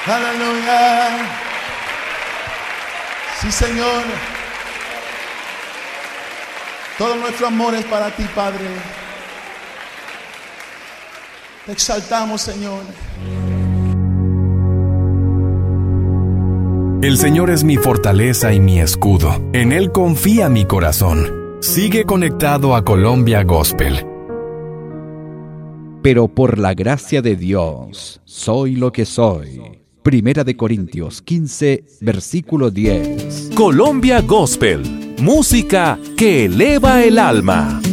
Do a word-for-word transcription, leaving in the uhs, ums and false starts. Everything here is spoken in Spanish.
Aleluya. Sí, Señor. Todo nuestro amor es para ti, Padre. Te exaltamos, Señor. El Señor es mi fortaleza y mi escudo. En Él confía mi corazón. Sigue conectado a Colombia Gospel. Pero por la gracia de Dios, soy lo que soy. Primera de Corintios quince, versículo diez. Colombia Gospel, música que eleva el alma.